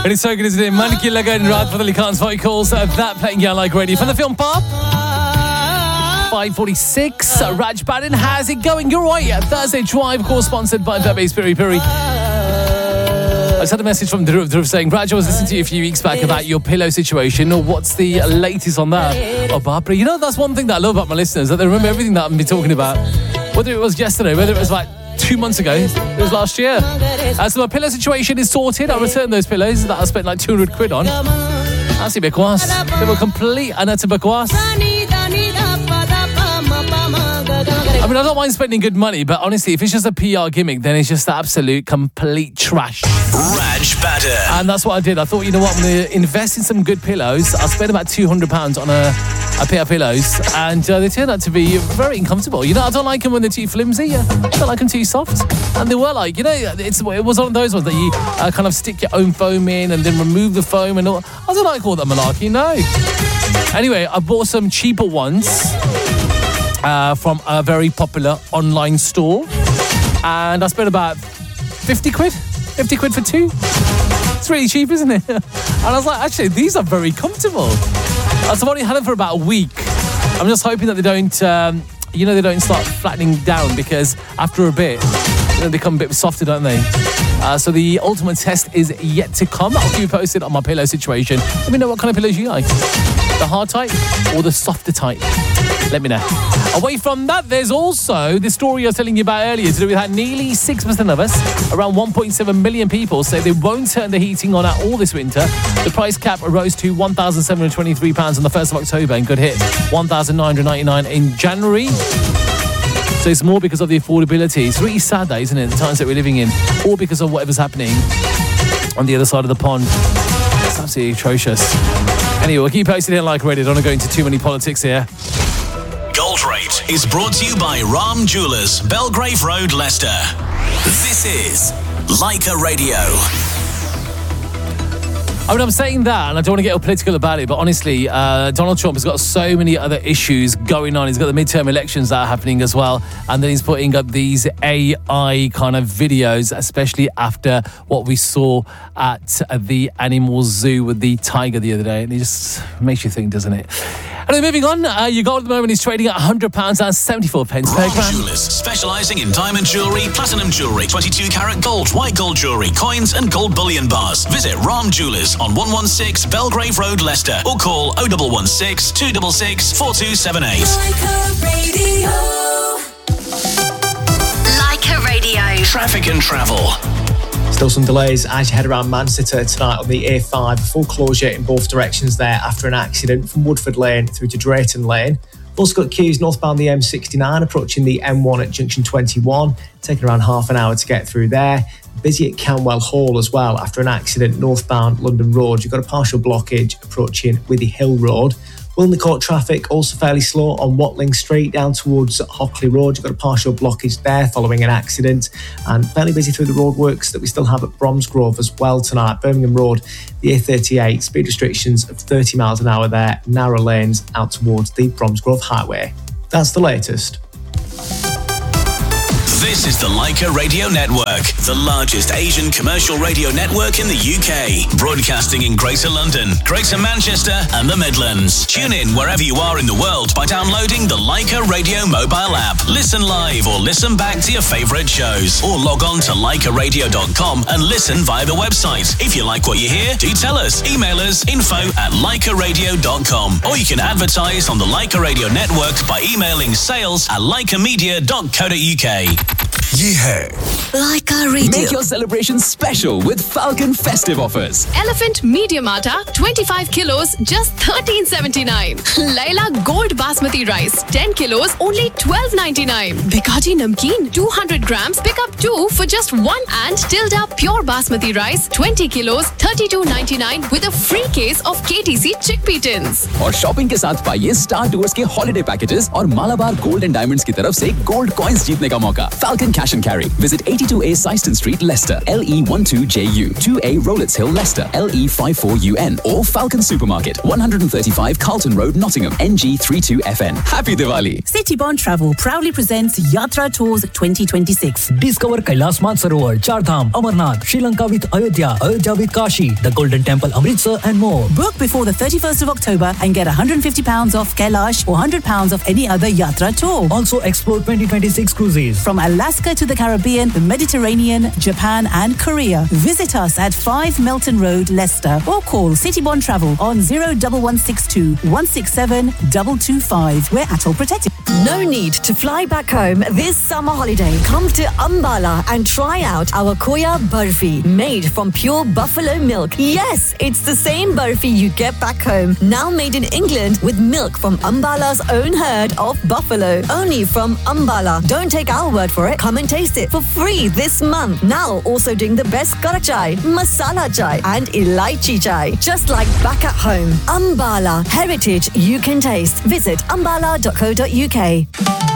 But it's so good, isn't it? Man Ki Lagan, Rahat Fateh Ali Khan's voice calls that playing Yeah Like Radio from the film Pop. 5:46. Raj Baden, how's it going? You're right. Thursday Drive, of course, sponsored by Pepe's Piri Piri. I just had a message from Dhruv saying, Raj, I was listening to you a few weeks back about your pillow situation. What's the latest on that? Oh, Barbara, you know, that's one thing that I love about my listeners, that they remember everything that I've been talking about. Whether it was yesterday, whether it was like 2 months ago, it was last year. So my pillow situation is sorted. I returned those pillows that I spent like 200 quid on. That's a bakwas. They were complete and utter bakwas. I mean, I don't mind spending good money, but honestly, if it's just a PR gimmick, then it's just absolute complete trash. Raj Bader. And that's what I did. I thought, you know what, I'm going to invest in some good pillows. I spent about £200 on a pair of pillows, and they turned out to be very uncomfortable. You know, I don't like them when they're too flimsy. I don't like them too soft. And they were like, you know, it was one of those ones that you kind of stick your own foam in and then remove the foam and all. I don't like all that malarkey, no. Anyway, I bought some cheaper ones from a very popular online store, and I spent about 50 quid for two. It's really cheap, isn't it? And I was like, actually, these are very comfortable. I've only had them for about a week. I'm just hoping that they don't start flattening down, because after a bit, they become a bit softer, don't they? So the ultimate test is yet to come. I'll keep you posted on my pillow situation. Let me know what kind of pillows you like. The hard type or the softer type? Let me know. Away from that, there's also the story I was telling you about earlier to do with how nearly 6% of us, around 1.7 million people, say they won't turn the heating on at all this winter. The price cap rose to £1,723 on the 1st of October and could hit £1,999 in January. So it's more because of the affordability. It's really sad, that, isn't it, the times that we're living in, or because of whatever's happening on the other side of the pond. It's absolutely atrocious. Anyway, we'll keep posting it like Reddit. I don't want to go into too many politics here. Gold Rate is brought to you by Ram Jewellers, Belgrave Road, Leicester. This is Leica Radio. I mean, I'm saying that, and I don't want to get all political about it, but honestly, Donald Trump has got so many other issues going on. He's got the midterm elections that are happening as well, and then he's putting up these AI kind of videos, especially after what we saw at the animal zoo with the tiger the other day, and it just makes you think, doesn't it? Anyway, moving on, your gold at the moment is trading at £100 and 74 pence per gram. Jewellers, specialising in diamond jewellery, platinum jewellery, 22 carat gold, white gold jewellery, coins and gold bullion bars. Visit Ram Jewellers on 116 Belgrave Road, Leicester, or call 0116 266 4278. Leica Radio. Traffic and travel. Still some delays as you head around Manchester tonight on the A5. Full closure in both directions there after an accident from Woodford Lane through to Drayton Lane. Also got queues northbound the M69 approaching the M1 at junction 21, taking around half an hour to get through there. Busy at Camwell Hall as well after an accident northbound London Road. You've got a partial blockage approaching Withy Hill Road. Wilnley Court traffic also fairly slow on Watling Street down towards Hockley Road. You've got a partial blockage there following an accident, and fairly busy through the roadworks that we still have at Bromsgrove as well tonight. Birmingham Road, the A38, speed restrictions of 30 miles an hour there, narrow lanes out towards the Bromsgrove Highway. That's the latest. This is the Leica Radio Network, the largest Asian commercial radio network in the UK, broadcasting in Greater London, Greater Manchester and the Midlands. Tune in wherever you are in the world by downloading the Leica Radio mobile app. Listen live or listen back to your favourite shows, or log on to leicaradio.com and listen via the website. If you like what you hear, do tell us. Email us info@leicaradio.com, or you can advertise on the Leica Radio Network by emailing sales@leicamedia.co.uk. Yeah. Leica Radio. Make your celebrations special with Falcon festive offers. Elephant medium atta, 25 kilos, just $13.79. Laila Gold Basmati rice, 10 kilos, only $12.99. Bikaji Namkeen, 200 grams, pick up 2 for just 1. And Tilda Pure Basmati rice, 20 kilos, $32.99 with a free case of KTC chickpea tins. और shopping के साथ पाइए star tours के holiday packages और Malabar gold and diamonds की तरफ से gold coins जीतने का मौका. Falcon Cash and Carry. Visit 82A Syston Street, Leicester, LE12JU, 2A Rowletts Hill, Leicester, LE54UN, or Falcon Supermarket, 135 Carlton Road, Nottingham, NG32FN. Happy Diwali! City Bond Travel proudly presents Yatra Tours 2026. Discover Kailash Mansarovar, Char Dham, Amarnath, Sri Lanka with Ayodhya, Ayodhya with Kashi, the Golden Temple, Amritsar and more. Book before the 31st of October and get £150 off Kailash or £100 off any other Yatra tour. Also explore 2026 cruises. From Alaska to the Caribbean, the Mediterranean, Japan and Korea. Visit us at 5 Melton Road, Leicester, or call City Bond Travel on 01162 167 225. We're ATOL protected. No need to fly back home this summer holiday. Come to Ambala and try out our Khoya Barfi, made from pure buffalo milk. Yes, it's the same barfi you get back home, now made in England with milk from Ambala's own herd of buffalo. Only from Ambala. Don't take our word for it. Come and taste it for free this month. Now also doing the best karak chai, masala chai and elaichi chai. Just like back at home. Ambala, heritage you can taste. Visit ambala.co.uk.